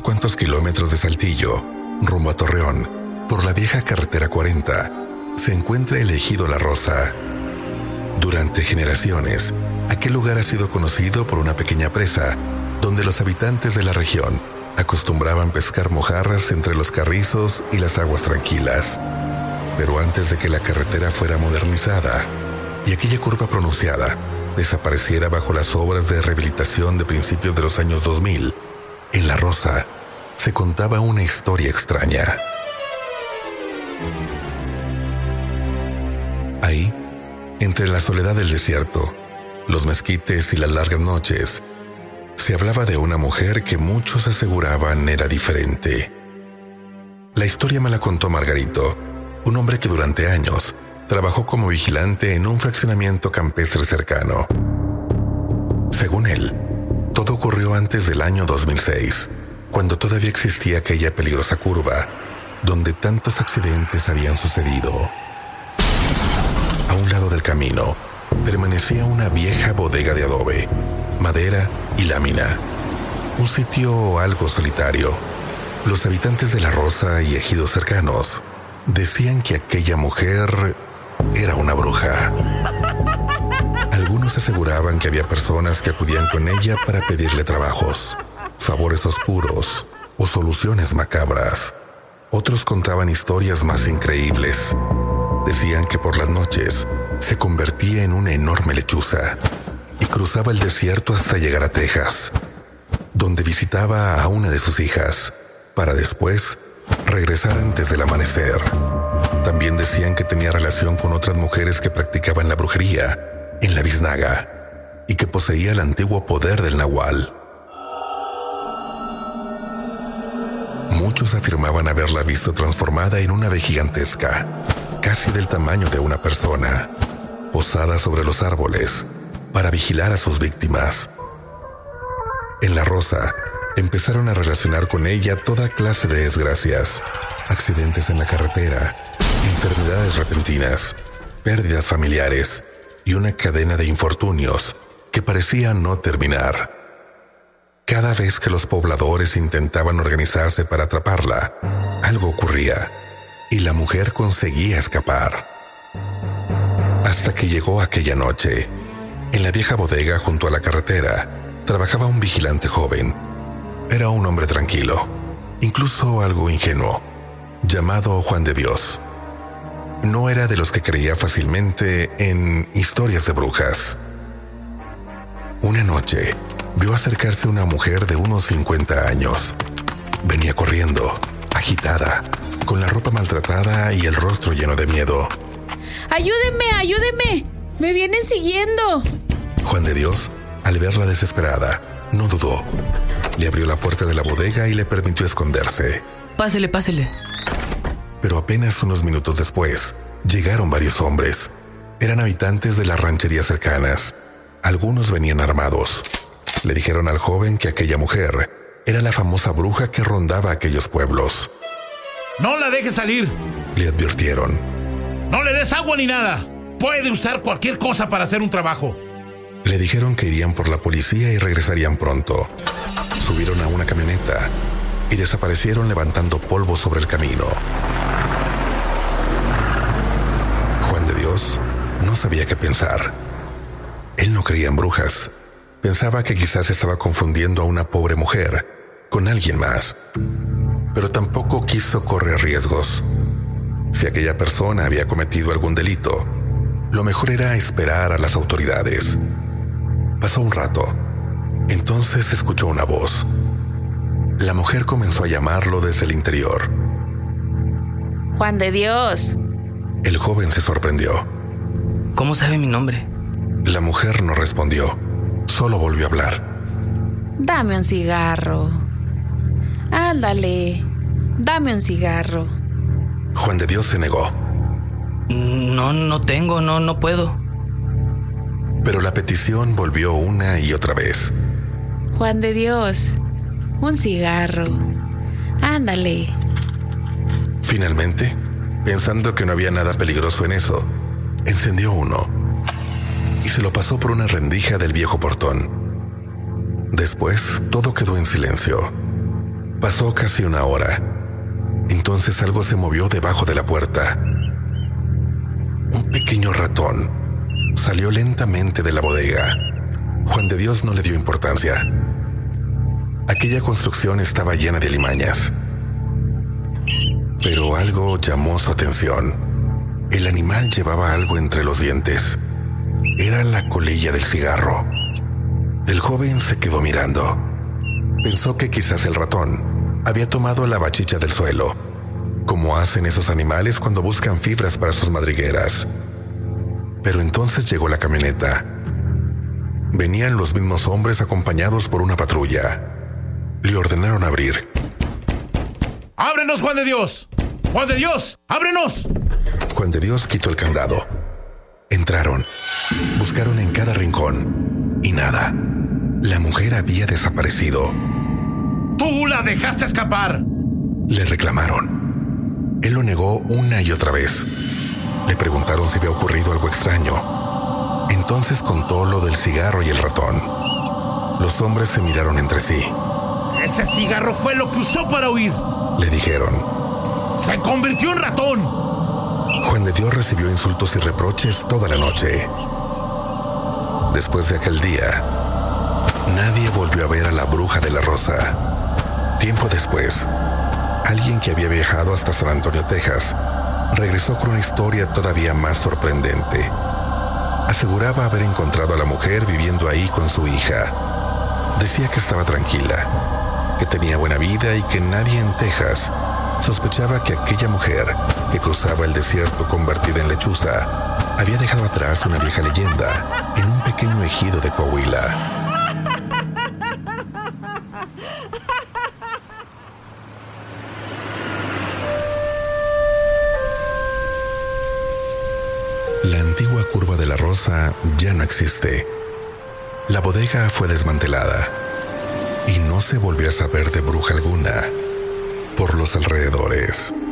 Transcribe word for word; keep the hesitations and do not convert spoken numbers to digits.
unos cuantos kilómetros de Saltillo, rumbo a Torreón, por la vieja carretera cuarenta, se encuentra el ejido La Rosa. Durante generaciones, aquel lugar ha sido conocido por una pequeña presa, donde los habitantes de la región acostumbraban pescar mojarras entre los carrizos y las aguas tranquilas. Pero antes de que la carretera fuera modernizada y aquella curva pronunciada desapareciera bajo las obras de rehabilitación de principios de los años dos mil, en La Rosa se contaba una historia extraña. Ahí, entre la soledad del desierto, los mezquites y las largas noches, se hablaba de una mujer que muchos aseguraban era diferente. La historia me la contó Margarito, un hombre que durante años trabajó como vigilante en un fraccionamiento campestre cercano. Según él, todo ocurrió antes del año dos mil seis, cuando todavía existía aquella peligrosa curva donde tantos accidentes habían sucedido. A un lado del camino permanecía una vieja bodega de adobe, madera y lámina. Un sitio algo solitario. Los habitantes de La Rosa y ejidos cercanos decían que aquella mujer era una bruja. Algunos aseguraban que había personas que acudían con ella para pedirle trabajos, favores oscuros o soluciones macabras. Otros contaban historias más increíbles. Decían que por las noches se convertía en una enorme lechuza y cruzaba el desierto hasta llegar a Texas, donde visitaba a una de sus hijas para después regresar antes del amanecer. También decían que tenía relación con otras mujeres que practicaban la brujería en la biznaga y que poseía el antiguo poder del nahual. Muchos afirmaban haberla visto transformada en una ave gigantesca, casi del tamaño de una persona, posada sobre los árboles para vigilar a sus víctimas. En La Rosa empezaron a relacionar con ella toda clase de desgracias, accidentes en la carretera, enfermedades repentinas, pérdidas familiares y una cadena de infortunios que parecía no terminar. Cada vez que los pobladores intentaban organizarse para atraparla, algo ocurría y la mujer conseguía escapar. Hasta que llegó aquella noche. En la vieja bodega junto a la carretera trabajaba un vigilante joven. Era un hombre tranquilo, incluso algo ingenuo, llamado Juan de Dios. No era de los que creía fácilmente en historias de brujas. Una noche vio acercarse una mujer de unos cincuenta años. Venía corriendo, agitada, con la ropa maltratada y el rostro lleno de miedo. ¡Ayúdenme, ayúdenme! ¡Me vienen siguiendo! Juan de Dios, al verla desesperada, no dudó. Le abrió la puerta de la bodega y le permitió esconderse. Pásele, pásele. Pero apenas unos minutos después, llegaron varios hombres. Eran habitantes de las rancherías cercanas. Algunos venían armados. Le dijeron al joven que aquella mujer era la famosa bruja que rondaba aquellos pueblos. ¡No la dejes salir!, le advirtieron. ¡No le des agua ni nada! Puede usar cualquier cosa para hacer un trabajo. Le dijeron que irían por la policía y regresarían pronto. Subieron a una camioneta y desaparecieron levantando polvo sobre el camino. Juan de Dios no sabía qué pensar. Él no creía en brujas. Pensaba que quizás estaba confundiendo a una pobre mujer con alguien más. Pero tampoco quiso correr riesgos. Si aquella persona había cometido algún delito, lo mejor era esperar a las autoridades. Pasó un rato. Entonces escuchó una voz. La mujer comenzó a llamarlo desde el interior. ¡Juan de Dios! El joven se sorprendió. ¿Cómo sabe mi nombre? La mujer no respondió. Solo volvió a hablar. Dame un cigarro. Ándale, dame un cigarro. Juan de Dios se negó. No, no tengo, no, no puedo. Pero la petición volvió una y otra vez. Juan de Dios, un cigarro. Ándale. Finalmente, pensando que no había nada peligroso en eso, encendió uno y se lo pasó por una rendija del viejo portón. Después, todo quedó en silencio. Pasó casi una hora. Entonces algo se movió debajo de la puerta. Un pequeño ratón salió lentamente de la bodega. Juan de Dios no le dio importancia. Aquella construcción estaba llena de alimañas. Pero algo llamó su atención. El animal llevaba algo entre los dientes. Era la colilla del cigarro. El joven se quedó mirando. Pensó que quizás el ratón había tomado la bachicha del suelo, como hacen esos animales cuando buscan fibras para sus madrigueras. Pero entonces llegó la camioneta. Venían los mismos hombres acompañados por una patrulla. Le ordenaron abrir. ¡Ábrenos, Juan de Dios! ¡Juan de Dios! ¡Ábrenos! Juan de Dios quitó el candado. Entraron. Buscaron en cada rincón. Y nada. La mujer había desaparecido. ¡Tú la dejaste escapar! Le reclamaron. Él lo negó una y otra vez. Le preguntaron si había ocurrido algo extraño. Entonces contó lo del cigarro y el ratón. Los hombres se miraron entre sí. ¡Ese cigarro fue lo que usó para huir!, le dijeron. ¡Se convirtió en ratón! Juan de Dios recibió insultos y reproches toda la noche. Después de aquel día, nadie volvió a ver a la bruja de la Rosa. Tiempo después, alguien que había viajado hasta San Antonio, Texas, regresó con una historia todavía más sorprendente. Aseguraba haber encontrado a la mujer viviendo ahí con su hija. Decía que estaba tranquila, que tenía buena vida y que nadie en Texas sospechaba que aquella mujer que cruzaba el desierto convertida en lechuza había dejado atrás una vieja leyenda en un pequeño ejido de Coahuila. La antigua curva de la Rosa ya no existe. La bodega fue desmantelada y no se volvió a saber de bruja alguna por los alrededores.